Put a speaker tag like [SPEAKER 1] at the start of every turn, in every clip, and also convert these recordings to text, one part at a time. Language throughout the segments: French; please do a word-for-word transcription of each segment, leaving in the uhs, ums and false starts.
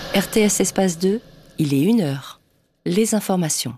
[SPEAKER 1] R T S Espace deux, il est une heure. Les informations.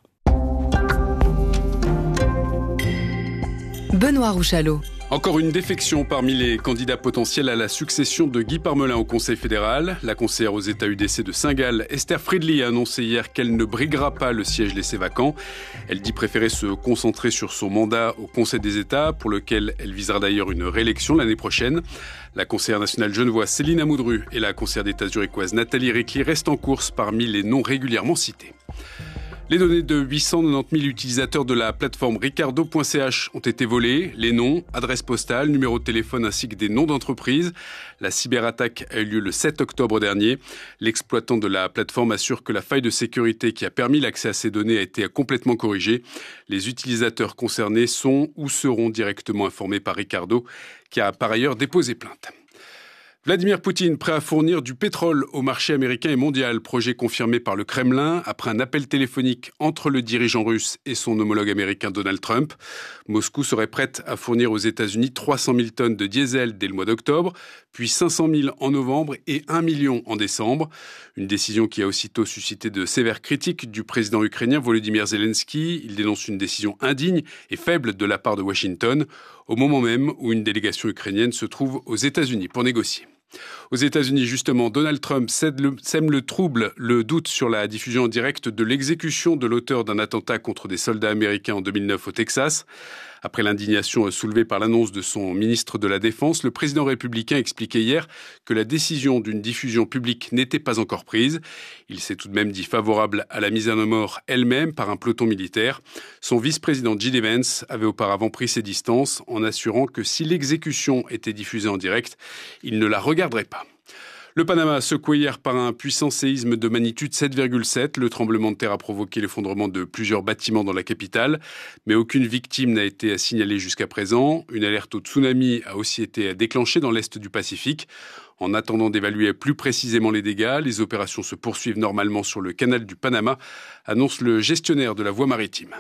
[SPEAKER 2] Benoît Rouchalot.
[SPEAKER 3] Encore une défection parmi les candidats potentiels à la succession de Guy Parmelin au Conseil fédéral. La conseillère aux États U D C de Saint-Gall, Esther Friedli, a annoncé hier qu'elle ne briguera pas le siège laissé vacant. Elle dit préférer se concentrer sur son mandat au Conseil des États, pour lequel elle visera d'ailleurs une réélection l'année prochaine. La conseillère nationale genevoise Céline Amoudru et la conseillère d'État zurichoise Nathalie Ricli restent en course parmi les noms régulièrement cités. Les données de huit cent quatre-vingt-dix mille utilisateurs de la plateforme ricardo point c h ont été volées. Les noms, adresses postales, numéros de téléphone ainsi que des noms d'entreprises. La cyberattaque a eu lieu le sept octobre dernier. L'exploitant de la plateforme assure que la faille de sécurité qui a permis l'accès à ces données a été complètement corrigée. Les utilisateurs concernés sont ou seront directement informés par Ricardo, qui a par ailleurs déposé plainte. Vladimir Poutine prêt à fournir du pétrole au marché américain et mondial, projet confirmé par le Kremlin après un appel téléphonique entre le dirigeant russe et son homologue américain Donald Trump. Moscou serait prête à fournir aux États-Unis trois cent mille tonnes de diesel dès le mois d'octobre, puis cinq cent mille en novembre et un million en décembre. Une décision qui a aussitôt suscité de sévères critiques du président ukrainien Volodymyr Zelensky. Il dénonce une décision indigne et faible de la part de Washington, au moment même où une délégation ukrainienne se trouve aux États-Unis pour négocier. Aux États-Unis, justement, Donald Trump le, sème le trouble, le doute sur la diffusion en direct de l'exécution de l'auteur d'un attentat contre des soldats américains en deux mille neuf au Texas. Après l'indignation soulevée par l'annonce de son ministre de la Défense, le président républicain expliquait hier que la décision d'une diffusion publique n'était pas encore prise. Il s'est tout de même dit favorable à la mise à mort elle-même par un peloton militaire. Son vice-président J D Vance avait auparavant pris ses distances en assurant que si l'exécution était diffusée en direct, il ne la regarderait pas. Le Panama, secoué hier par un puissant séisme de magnitude sept virgule sept. Le tremblement de terre a provoqué l'effondrement de plusieurs bâtiments dans la capitale, mais aucune victime n'a été signalée jusqu'à présent. Une alerte au tsunami a aussi été déclenchée dans l'est du Pacifique. En attendant d'évaluer plus précisément les dégâts, les opérations se poursuivent normalement sur le canal du Panama, annonce le gestionnaire de la voie maritime.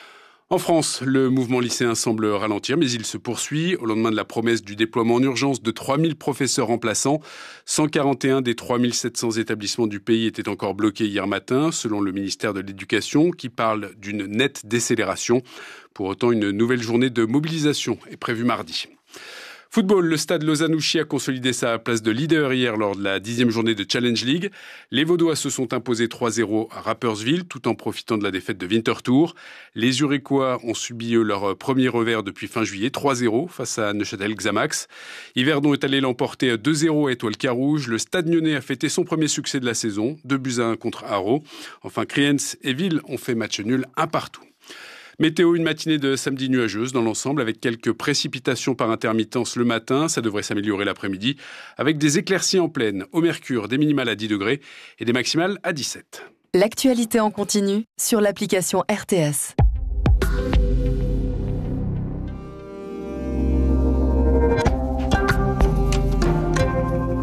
[SPEAKER 3] En France, le mouvement lycéen semble ralentir, mais il se poursuit. Au lendemain de la promesse du déploiement en urgence de trois mille professeurs remplaçants, cent quarante et un des trois mille sept cents établissements du pays étaient encore bloqués hier matin, selon le ministère de l'Éducation, qui parle d'une nette décélération. Pour autant, une nouvelle journée de mobilisation est prévue mardi. Football, le stade Lausanne-Ouchy a consolidé sa place de leader hier lors de la dixième journée de Challenge League. Les Vaudois se sont imposés trois zéro à Rapperswil tout en profitant de la défaite de Winterthur. Les Zurichois ont subi eux, leur premier revers depuis fin juillet, trois zéro face à Neuchâtel Xamax. Yverdon est allé l'emporter deux zéro à Étoile Carouge. Le Stade Lyonnais a fêté son premier succès de la saison, deux buts à un contre Haro. Enfin, Kriens et Ville ont fait match nul un partout. Météo, une matinée de samedi nuageuse dans l'ensemble avec quelques précipitations par intermittence le matin. Ça devrait s'améliorer l'après-midi avec des éclaircies en pleine. Au mercure, des minimales à dix degrés et des maximales à dix-sept.
[SPEAKER 2] L'actualité en continu sur l'application R T S.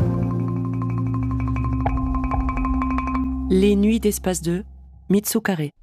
[SPEAKER 1] Les nuits d'Espace deux, Mitsu Carré.